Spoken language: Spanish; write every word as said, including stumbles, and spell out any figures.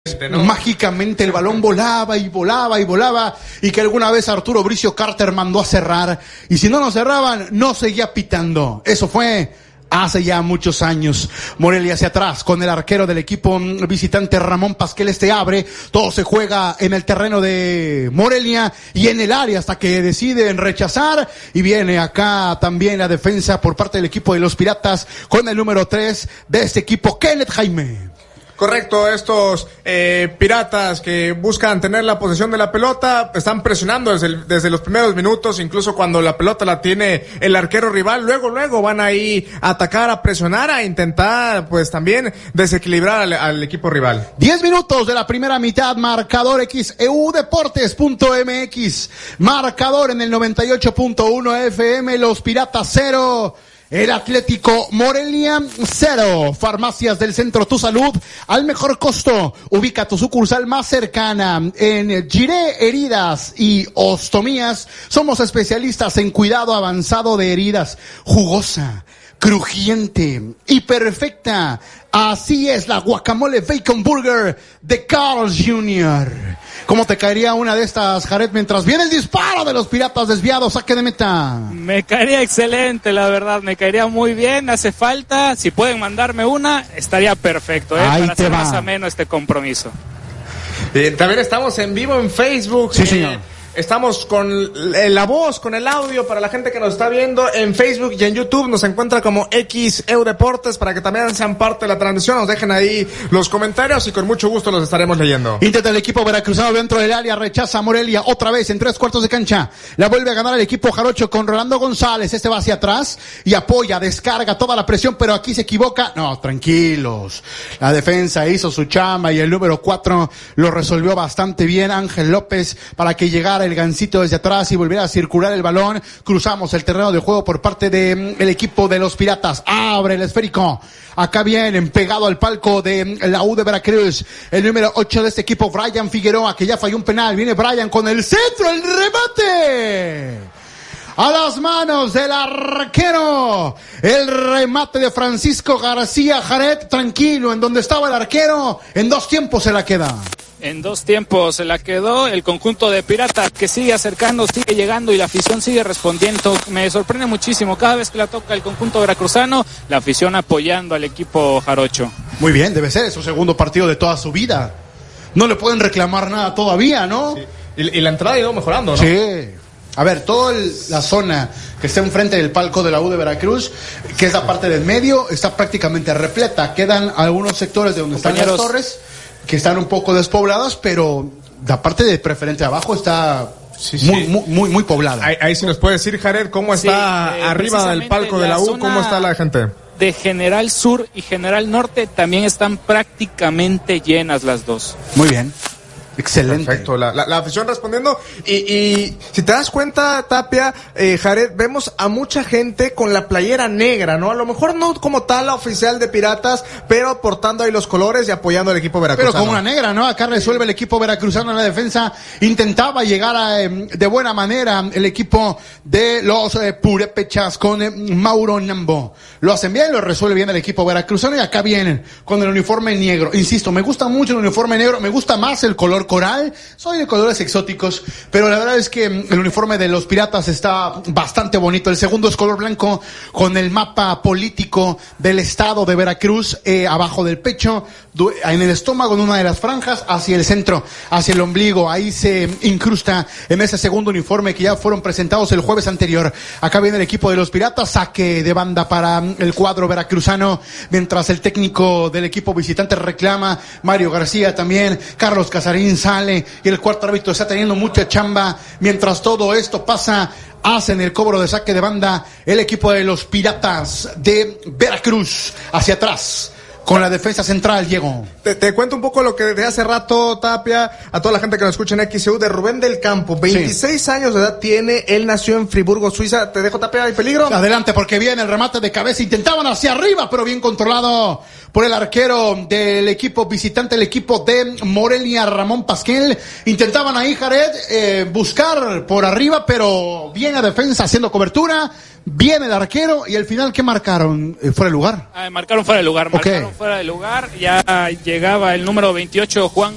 ¿no? Mágicamente el balón volaba y volaba y volaba, y que alguna vez Arturo Bricio Carter mandó a cerrar, y si no nos cerraban, no seguía pitando. Eso fue hace ya muchos años. Morelia hacia atrás con el arquero del equipo visitante Ramón Pasquel. Este abre, todo se juega en el terreno de Morelia y en el área hasta que deciden rechazar, y viene acá también la defensa por parte del equipo de los Piratas con el número tres de este equipo, Kenneth Jaime. Correcto, estos eh, Piratas que buscan tener la posesión de la pelota, están presionando desde, el, desde los primeros minutos, incluso cuando la pelota la tiene el arquero rival, luego, luego van ahí a atacar, a presionar, a intentar, pues también desequilibrar al, al equipo rival. Diez minutos de la primera mitad, marcador X E U Deportes punto M X, marcador en el noventa y ocho punto uno F M, los Piratas cero. El Atlético Morelia, cero. Farmacias del Centro Tu Salud, al mejor costo. Ubica tu sucursal más cercana. En Giré Heridas y Ostomías, somos especialistas en cuidado avanzado de heridas. Jugosa, crujiente y perfecta. Así es la guacamole bacon burger de Carl's junior ¿Cómo te caería una de estas, Jared, mientras viene el disparo de los Piratas desviado, saque de meta? Me caería excelente, la verdad, me caería muy bien, hace falta, si pueden mandarme una, estaría perfecto, ¿eh? Ahí para te hacer va. más ameno este compromiso. Eh, también estamos en vivo en Facebook. Sí, eh, señor. Estamos con la voz, con el audio para la gente que nos está viendo en Facebook y en YouTube. Nos encuentra como X E U Deportes para que también sean parte de la transmisión. Nos dejen ahí los comentarios y con mucho gusto los estaremos leyendo. Intenta el equipo veracruzano dentro del área, rechaza a Morelia otra vez en tres cuartos de cancha. La vuelve a ganar el equipo jarocho con Rolando González. Este va hacia atrás y apoya, descarga toda la presión, pero aquí se equivoca. No, tranquilos. La defensa hizo su chamba y el número cuatro lo resolvió bastante bien, Ángel López, para que llegara el gancito desde atrás y volviera a circular el balón. Cruzamos el terreno de juego por parte del de, equipo de los Piratas. Abre el esférico. Acá vienen pegado al palco de la U de Veracruz. El número ocho de este equipo, Brian Figueroa, que ya falló un penal. Viene Brian con el centro, el remate. A las manos del arquero. El remate de Francisco García Jared. Tranquilo, en donde estaba el arquero. En dos tiempos se la queda. En dos tiempos se la quedó el conjunto de Piratas, que sigue acercando, sigue llegando y la afición sigue respondiendo. Me sorprende muchísimo cada vez que la toca el conjunto veracruzano, la afición apoyando al equipo jarocho. Muy bien, debe ser, es su segundo partido de toda su vida. No le pueden reclamar nada todavía, ¿no? Sí. Y, y la entrada ha ido mejorando, ¿no? Sí. A ver, toda la zona que está enfrente del palco de la U de Veracruz, que es la parte del medio, está prácticamente repleta. Quedan algunos sectores de donde Compañeros. están las torres, que están un poco despobladas, pero la parte de preferente abajo está sí, sí. Muy, muy, muy, muy poblada. Ahí, ahí sí nos puede decir, Jared, cómo está sí, eh, arriba del palco de la U, cómo está la gente. De General Sur y General Norte también están prácticamente llenas las dos. Muy bien. Excelente. Perfecto, la, la, la afición respondiendo. Y, y si te das cuenta, Tapia, eh, Jared, vemos a mucha gente con la playera negra, ¿no? A lo mejor no como tal la oficial de Piratas, pero portando ahí los colores y apoyando al equipo veracruzano. Pero con una negra, ¿no? Acá resuelve el equipo veracruzano en la defensa. Intentaba llegar a, eh, de buena manera el equipo de los eh, Purépechas con eh, Mauro Nambo. Lo hacen bien, lo resuelve bien el equipo veracruzano y acá vienen con el uniforme negro. Insisto, me gusta mucho el uniforme negro, me gusta más el color coral, soy de colores exóticos, pero la verdad es que el uniforme de los Piratas está bastante bonito. El segundo es color blanco con el mapa político del estado de Veracruz eh, abajo del pecho, en el estómago, en una de las franjas, hacia el centro, hacia el ombligo. Ahí se incrusta en ese segundo uniforme que ya fueron presentados el jueves anterior. Acá viene el equipo de los Piratas, saque de banda para el cuadro veracruzano, mientras el técnico del equipo visitante reclama, Mario García también, Carlos Casarín sale y el cuarto árbitro está teniendo mucha chamba. Mientras todo esto pasa, hacen el cobro de saque de banda el equipo de los Piratas de Veracruz hacia atrás. Con la defensa central, Diego. Te, te cuento un poco lo que desde hace rato, Tapia, a toda la gente que nos escucha en X E U, de Rubén del Campo. veintiséis sí. años de edad tiene, él nació en Friburgo, Suiza. Te dejo, Tapia, ¿hay peligro? Adelante, porque viene el remate de cabeza. Intentaban hacia arriba, pero bien controlado por el arquero del equipo visitante, el equipo de Morelia, Ramón Pasquel. Intentaban ahí, Jared, eh, buscar por arriba, pero bien a defensa, haciendo cobertura. Viene el arquero y al final, ¿qué marcaron? Eh, ¿Fuera de lugar? Ah, marcaron fuera de lugar, marcaron okay. fuera de lugar. Ya llegaba el número veintiocho, Juan